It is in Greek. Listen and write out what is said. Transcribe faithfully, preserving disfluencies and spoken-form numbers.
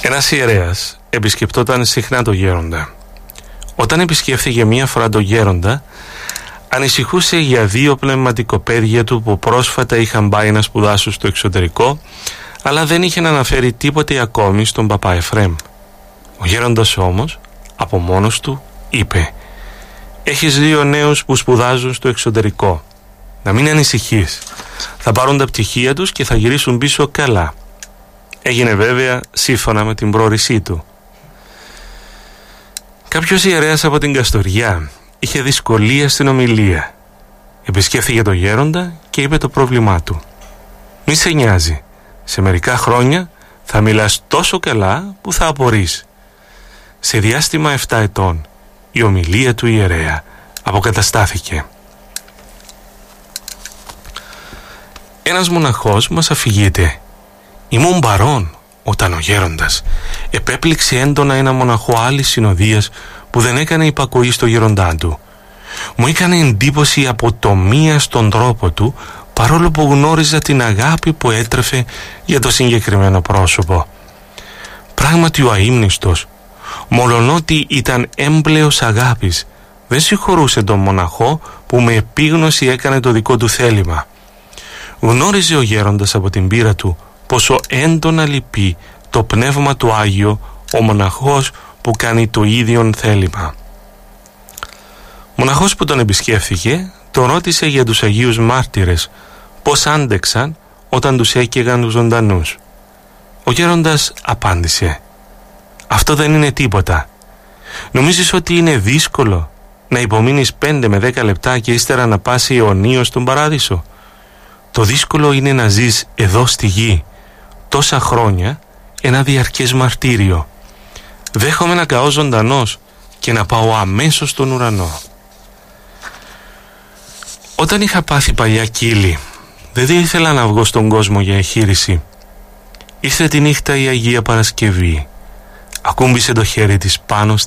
Ένας ιερέας επισκεπτόταν συχνά το γέροντα. Όταν επισκέφθηκε μία φορά το γέροντα, ανησυχούσε για δύο πνευματικοπαίδια του που πρόσφατα είχαν πάει να σπουδάσουν στο εξωτερικό, αλλά δεν είχε να αναφέρει τίποτε ακόμη στον παπά Εφραίμ. Ο γέροντας όμως, από μόνος του, είπε: «Έχεις δύο νέους που σπουδάζουν στο εξωτερικό. Να μην ανησυχείς. Θα πάρουν τα πτυχία τους και θα γυρίσουν πίσω καλά». Έγινε βέβαια σύμφωνα με την πρόορισή του. Κάποιος ιερέας από την Καστοριά είχε δυσκολία στην ομιλία. Επισκέφθηκε το γέροντα και είπε το πρόβλημά του. «Μη σε νοιάζει. Σε μερικά χρόνια θα μιλάς τόσο καλά που θα απορείς». Σε διάστημα επτά ετών η ομιλία του ιερέα αποκαταστάθηκε. Ένας μοναχός μας αφηγείται: «Ήμουν παρών όταν ο γέροντας επέπληξε έντονα ένα μοναχό άλλης συνοδείας που δεν έκανε υπακοή στο γέροντά του. Μου έκανε εντύπωση η αποτομία στον τρόπο του, παρόλο που γνώριζα την αγάπη που έτρεφε για το συγκεκριμένο πρόσωπο. Πράγματι ο αείμνηστος, μολονότι ήταν έμπλεος αγάπης, δεν συγχωρούσε τον μοναχό που με επίγνωση έκανε το δικό του θέλημα. Γνώριζε ο γέροντας από την πείρα του πόσο έντονα λυπεί το πνεύμα του Άγιο ο μοναχός που κάνει το ίδιον θέλημα». Μοναχός που τον επισκέφθηκε τον ρώτησε για τους Αγίους Μάρτυρες, πώς άντεξαν όταν τους έκαιγαν τους ζωντανούς. Ο γέροντας απάντησε: «Αυτό δεν είναι τίποτα. Νομίζεις ότι είναι δύσκολο να υπομείνεις πέντε με δέκα λεπτά και ύστερα να πας αιωνίως στον παράδεισο? Το δύσκολο είναι να ζεις εδώ στη γη τόσα χρόνια ένα διαρκές μαρτύριο. Δέχομαι να καώ ζωντανός και να πάω αμέσως στον ουρανό». Όταν είχα πάθει παλιά κύλη, δεν ήθελα να βγω στον κόσμο για εγχείρηση. Ήρθε τη νύχτα η Αγία Παρασκευή. Ακούμπησε το χέρι της πάνω